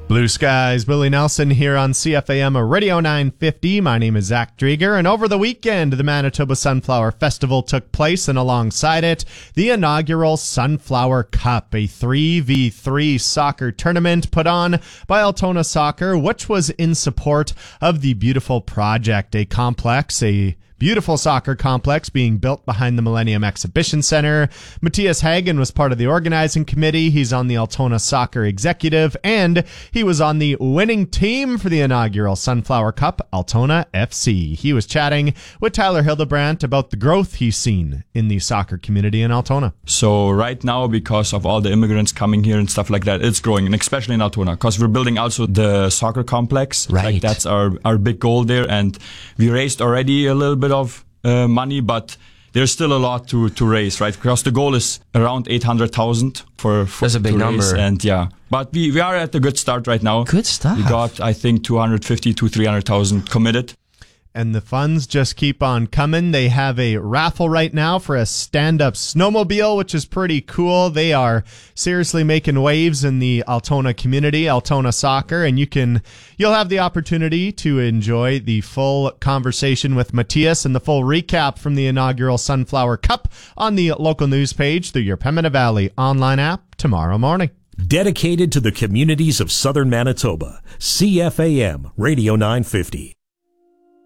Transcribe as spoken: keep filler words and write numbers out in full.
Blue Skies, Billy Nelson here on C F A M Radio nine fifty. My name is Zach Drieger, and over the weekend, the Manitoba Sunflower Festival took place, and alongside it, the inaugural Sunflower Cup, a three v three soccer tournament put on by Altona Soccer, which was in support of the beautiful project, a complex, a beautiful soccer complex being built behind the Millennium Exhibition Center. Matthias Hagen was part of the organizing committee. He's on the Altona Soccer executive, and he was on the winning team for the inaugural Sunflower Cup, Altona F C. He was chatting with Tyler Hildebrandt about the growth he's seen in the soccer community in Altona. So right now, because of all the immigrants coming here and stuff like that, it's growing, and especially in Altona, because we're building also the soccer complex. Right. Like that's our, our big goal there, and we raised already a little bit of uh, money, but there's still a lot to, to raise, right? Because the goal is around eight hundred thousand for, for That's a big to number. raise, and yeah, but we, we are at a good start right now. Good stuff. We got, I think, two hundred fifty to three hundred thousand committed. And the funds just keep on coming. They have a raffle right now for a stand-up snowmobile, which is pretty cool. They are seriously making waves in the Altona community, Altona Soccer, and you can, you'll have the opportunity to enjoy the full conversation with Matthias and the full recap from the inaugural Sunflower Cup on the local news page through your Pembina Valley online app tomorrow morning. Dedicated to the communities of southern Manitoba, C F A M Radio nine fifty.